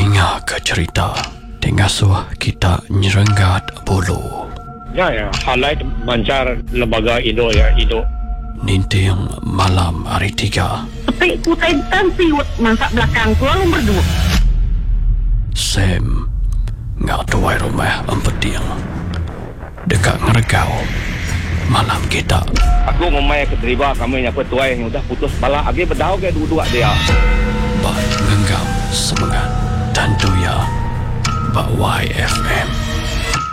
Ingat ke cerita tengah suah kita nyerenggat bulu. Ya, halai mancar lembaga Indo ya, Indo. Ninting malam hari 3. Tapi ku tentan siwet masak belakang tu lalu berdua. Sam ngak tuai rumah empeting dekat ngeregau malam kita. Aku memang keterima kami yang petuai yang udah putus bala agi berdau ke dua-dua dia. Bak ngenggam semangat dan doya bak YFM.